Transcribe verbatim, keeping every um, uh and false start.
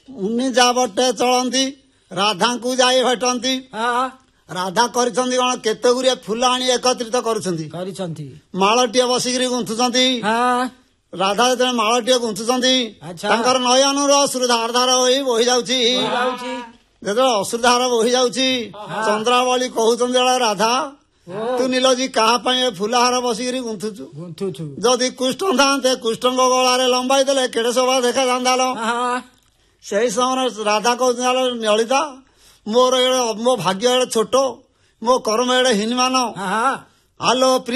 ମୁନି ଯା ବଟେ ଚଳନ୍ତି ରାଧାଙ୍କୁ ଯାଇ ଭେଟନ୍ତି। ରାଧା କରିଛନ୍ତି କଣ କେତେ ଗୁଡିଏ ଫୁଲ ଆଣି ଏକତ୍ରିତ କରୁଛନ୍ତି କରିଛନ୍ତି ମାଳଟିଏ ବସିକିରି ଗୁନ୍ଥୁଛନ୍ତି। ରାଧା ଯେତେବେଳେ ମାଳଟିଏ ଗୁନ୍ଥୁଛନ୍ତି ତାଙ୍କର ନୟନର ଅଶ୍ରୁଧାର ଧାର ହୋଇ ବୋହି ଯାଉଛି। ଯେତେବେଳେ ଅଶ୍ରୁଧାର ବୋହି ଯାଉଛି ଚନ୍ଦ୍ରାବଳୀ କହୁଛନ୍ତି ରାଧା ତୁ ନିଲଜି କାହା ପାଇଁ ଏ ଫୁଲହାର ବସିକିରି ଗୁନ୍ଥୁଛୁ? ଯଦି କୃଷ୍ଣ ଥାନ୍ତେ କୃଷ୍ଣଙ୍କ ଗଳାରେ ଲମ୍ବାଇ ଦେଲେ କେଡେ ଶୋଭା ଦେଖାଯାନ୍ତାଲ। ସେଇ ସମୟରେ ରାଧା କହୁଛନ୍ତି ଲଳିତା ମୋର ମୋ ଭାଗ୍ୟ ଏଡେ ଛୋଟ ମୋ କର୍ମ ଏଡେ ହୀନମାନ। ଆଲୋ